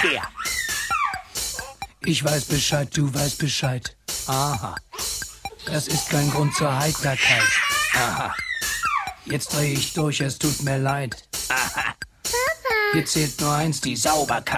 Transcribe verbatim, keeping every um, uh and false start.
Verkehr. Ich weiß Bescheid, du weißt Bescheid. Aha. Das ist kein Grund zur Heiterkeit. Aha. Jetzt dreh ich durch, es tut mir leid. Aha. Hier zählt nur eins, die Die Sauberkeit.